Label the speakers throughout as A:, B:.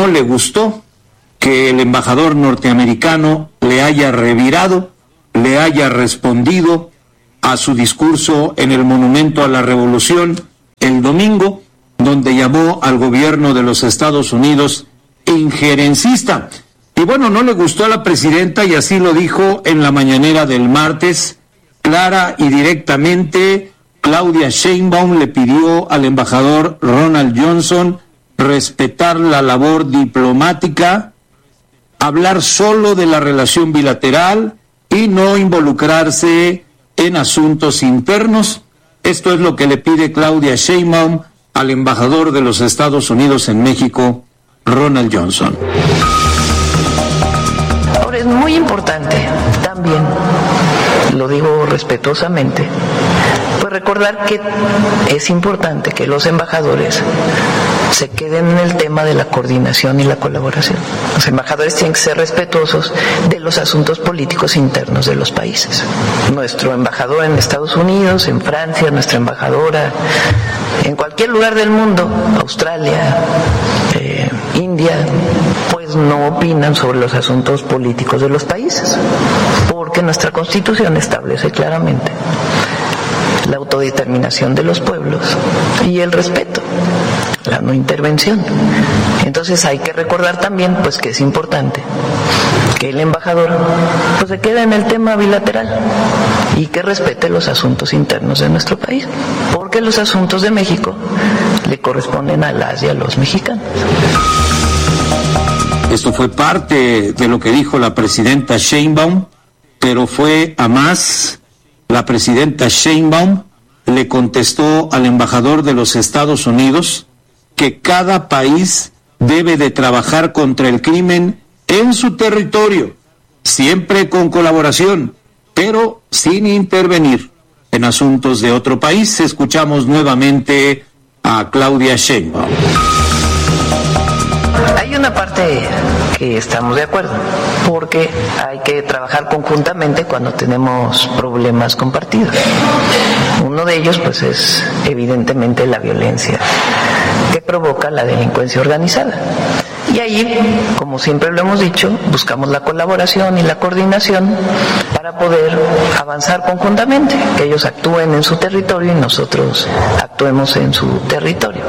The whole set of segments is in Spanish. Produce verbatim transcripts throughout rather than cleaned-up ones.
A: no le gustó que el embajador norteamericano le haya revirado, le haya respondido a su discurso en el Monumento a la Revolución el domingo, donde llamó al gobierno de los Estados Unidos injerencista. Y bueno, no le gustó a la presidenta y así lo dijo en la mañanera del martes, clara y directamente. Claudia Sheinbaum le pidió al embajador Ronald Johnson respetar la labor diplomática, hablar solo de la relación bilateral y no involucrarse en asuntos internos. Esto es lo que le pide Claudia Sheinbaum al embajador de los Estados Unidos en México, Ronald Johnson.
B: Ahora es muy importante también, lo digo respetuosamente, pues recordar que es importante que los embajadores se queden en el tema de la coordinación y la colaboración. Los embajadores tienen que ser respetuosos de los asuntos políticos internos de los países. Nuestro embajador en Estados Unidos, en Francia, nuestra embajadora en cualquier lugar del mundo, Australia, eh, India, pues no opinan sobre los asuntos políticos de los países, porque nuestra Constitución establece claramente la autodeterminación de los pueblos y el respeto, la no intervención. Entonces hay que recordar también pues que es importante que el embajador pues se quede en el tema bilateral y que respete los asuntos internos de nuestro país, porque los asuntos de México le corresponden a las y a los mexicanos.
A: Esto fue parte de lo que dijo la presidenta Sheinbaum, pero fue a más. La presidenta Sheinbaum le contestó al embajador de los Estados Unidos que cada país debe de trabajar contra el crimen en su territorio, siempre con colaboración, pero sin intervenir en asuntos de otro país. Escuchamos nuevamente a Claudia Sheinbaum.
B: Hay una parte que estamos de acuerdo, porque hay que trabajar conjuntamente cuando tenemos problemas compartidos. Uno de ellos, pues, es evidentemente la violencia que provoca la delincuencia organizada. Y ahí, como siempre lo hemos dicho, buscamos la colaboración y la coordinación para poder avanzar conjuntamente, que ellos actúen en su territorio y nosotros actuemos en su territorio.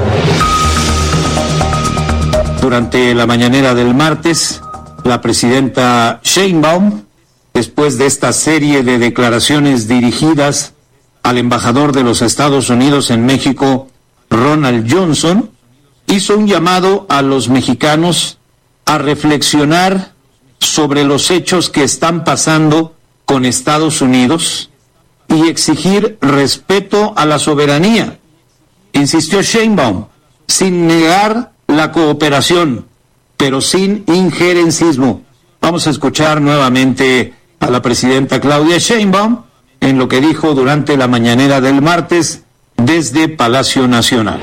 A: Durante la mañanera del martes, la presidenta Sheinbaum, después de esta serie de declaraciones dirigidas al embajador de los Estados Unidos en México, Ronald Johnson, hizo un llamado a los mexicanos a reflexionar sobre los hechos que están pasando con Estados Unidos y exigir respeto a la soberanía. Insistió Sheinbaum, sin negar la cooperación, pero sin injerencismo. Vamos a escuchar nuevamente a la presidenta Claudia Sheinbaum en lo que dijo durante la mañanera del martes desde Palacio Nacional.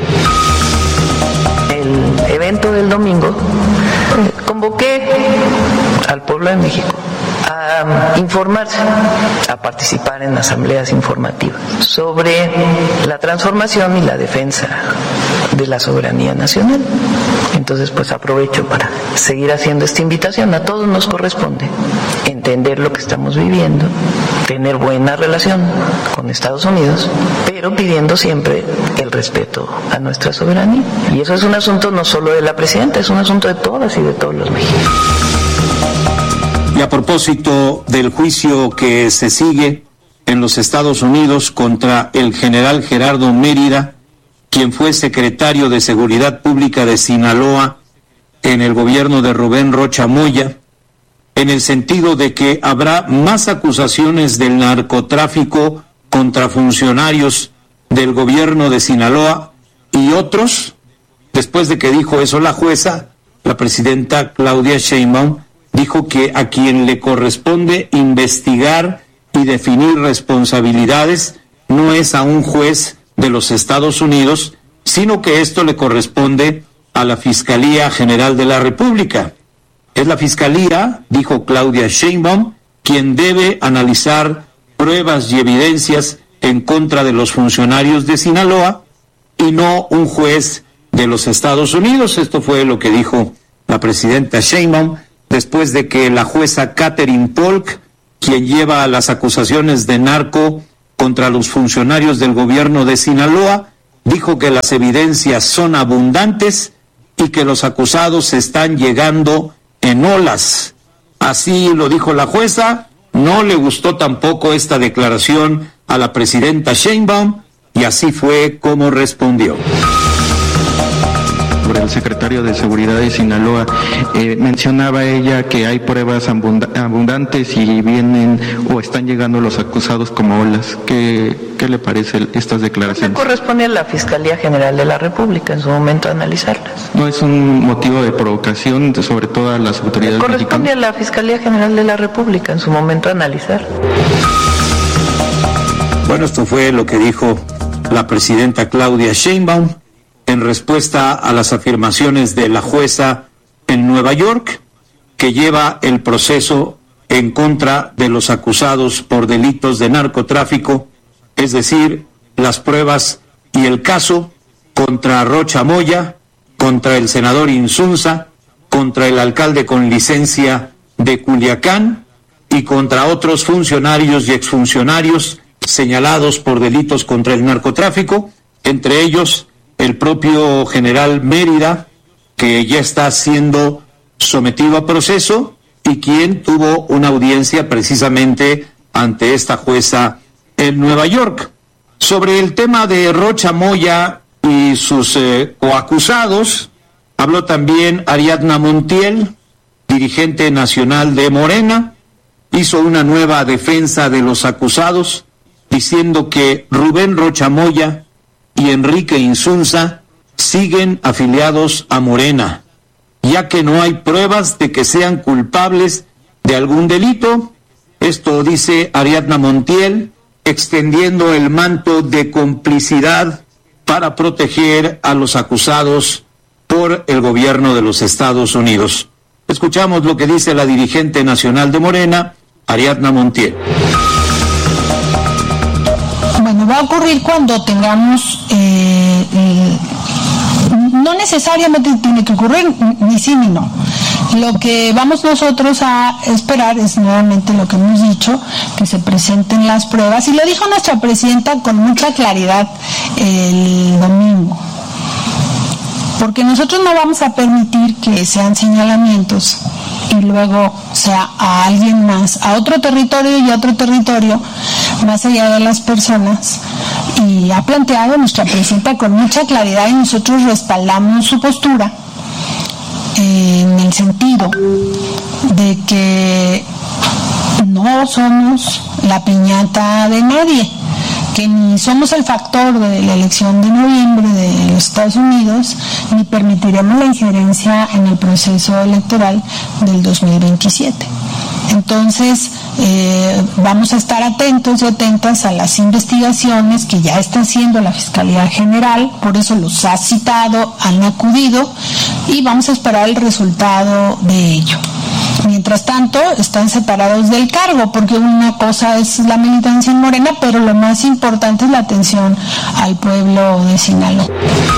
B: El evento del domingo convoqué al pueblo de México a informarse, a participar en asambleas informativas sobre la transformación y la defensa de la soberanía nacional. Entonces, pues aprovecho para seguir haciendo esta invitación. A todos nos corresponde entender lo que estamos viviendo, tener buena relación con Estados Unidos, pero pidiendo siempre el respeto a nuestra soberanía. Y eso es un asunto no solo de la presidenta, es un asunto de todas y de todos los mexicanos.
A: Y a propósito del juicio que se sigue en los Estados Unidos contra el general Gerardo Mérida, quien fue secretario de Seguridad Pública de Sinaloa en el gobierno de Rubén Rocha Moya, en el sentido de que habrá más acusaciones del narcotráfico contra funcionarios del gobierno de Sinaloa y otros. Después de que dijo eso la jueza, la presidenta Claudia Sheinbaum dijo que a quien le corresponde investigar y definir responsabilidades no es a un juez de los Estados Unidos, sino que esto le corresponde a la Fiscalía General de la República. Es la Fiscalía, dijo Claudia Sheinbaum, quien debe analizar pruebas y evidencias en contra de los funcionarios de Sinaloa y no un juez de los Estados Unidos. Esto fue lo que dijo la la presidenta Sheinbaum, después de que la jueza Catherine Polk, quien lleva las acusaciones de narco contra los funcionarios del gobierno de Sinaloa, dijo que las evidencias son abundantes y que los acusados están llegando en olas. Así lo dijo la jueza. No le gustó tampoco esta declaración a la presidenta Sheinbaum y así fue como respondió.
C: Sobre el secretario de Seguridad de Sinaloa, eh, mencionaba ella que hay pruebas abunda- abundantes y vienen o están llegando los acusados como olas. ¿Qué, qué le parece estas declaraciones?
B: Me corresponde a la Fiscalía General de la República en su momento analizarlas.
C: ¿No es un motivo de provocación, sobre todo a las autoridades
B: Me corresponde
C: mexicanas?
B: a la Fiscalía General de la República en su momento analizar.
A: Bueno, esto fue lo que dijo la presidenta Claudia Sheinbaum en respuesta a las afirmaciones de la jueza en Nueva York, que lleva el proceso en contra de los acusados por delitos de narcotráfico, es decir, las pruebas y el caso contra Rocha Moya, contra el senador Insunza, contra el alcalde con licencia de Culiacán y contra otros funcionarios y exfuncionarios señalados por delitos contra el narcotráfico, entre ellos el propio general Mérida, que ya está siendo sometido a proceso y quien tuvo una audiencia precisamente ante esta jueza en Nueva York. Sobre el tema de Rocha Moya y sus eh, coacusados, habló también Ariadna Montiel, dirigente nacional de Morena, hizo una nueva defensa de los acusados, diciendo que Rubén Rocha Moya y Enrique Insunza siguen afiliados a Morena, ya que no hay pruebas de que sean culpables de algún delito. Esto dice Ariadna Montiel, extendiendo el manto de complicidad para proteger a los acusados por el gobierno de los Estados Unidos. Escuchamos lo que dice la dirigente nacional de Morena, Ariadna Montiel.
D: Bueno, va a ocurrir cuando tengamos, eh, eh, no necesariamente tiene que ocurrir ni sí ni no. Lo que vamos nosotros a esperar es nuevamente lo que hemos dicho, que se presenten las pruebas, y lo dijo nuestra presidenta con mucha claridad el domingo, porque nosotros no vamos a permitir que sean señalamientos y luego sea a alguien más, a otro territorio y a otro territorio, más allá de las personas. Y ha planteado nuestra presidenta con mucha claridad y nosotros respaldamos su postura en el sentido de que no somos la piñata de nadie, que ni somos el factor de la elección de noviembre de los Estados Unidos, ni permitiremos la injerencia en el proceso electoral del dos mil veintisiete. Entonces, eh, vamos a estar atentos y atentas a las investigaciones que ya está haciendo la Fiscalía General, por eso los ha citado, han acudido, y vamos a esperar el resultado de ello. Mientras tanto, están separados del cargo, porque una cosa es la militancia en Morena, pero lo más importante es la atención al pueblo de Sinaloa.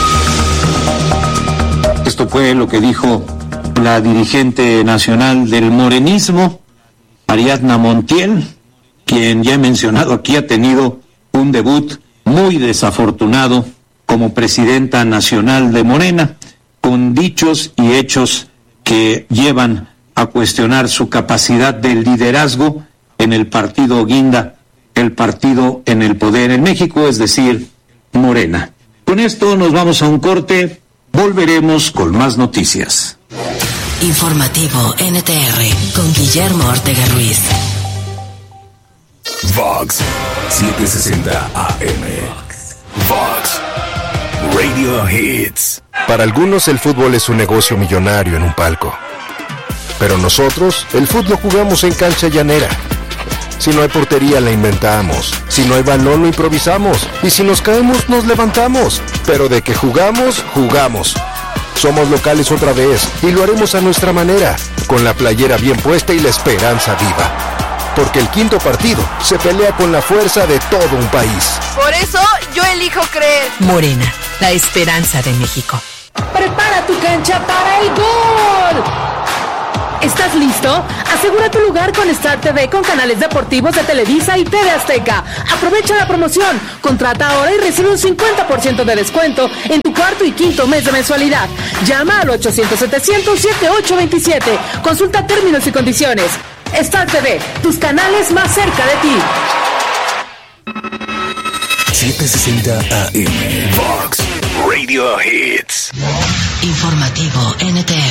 A: Esto fue lo que dijo la dirigente nacional del morenismo, Ariadna Montiel, quien ya he mencionado aquí ha tenido un debut muy desafortunado como presidenta nacional de Morena, con dichos y hechos que llevan a cuestionar su capacidad de liderazgo en el partido Guinda, el partido en el poder en México, es decir, Morena. Con esto nos vamos a un corte, volveremos con más noticias.
E: Informativo N T R con Guillermo Ortega Ruiz.
F: Vox setecientos sesenta A M. Vox Radio Hits.
G: Para algunos el fútbol es un negocio millonario en un palco. Pero nosotros, el fútbol jugamos en cancha llanera. Si no hay portería, la inventamos. Si no hay balón, lo improvisamos. Y si nos caemos, nos levantamos. Pero de que jugamos, jugamos. Somos locales otra vez y lo haremos a nuestra manera, con la playera bien puesta y la esperanza viva. Porque el quinto partido se pelea con la fuerza de todo un país.
H: Por eso yo elijo creer.
E: Morena, la esperanza de México.
I: Prepara tu cancha para el gol. ¿Estás listo? Asegura tu lugar con Star T V con canales deportivos de Televisa y T V Azteca. Aprovecha la promoción. Contrata ahora y recibe un cincuenta por ciento de descuento en tu cuarto y quinto mes de mensualidad. Llama al ochocientos setecientos setenta y ocho veintisiete. Consulta términos y condiciones. Star T V, tus canales más cerca de ti.
F: setecientos sesenta A M Fox Radio Hits.
E: Informativo N T R.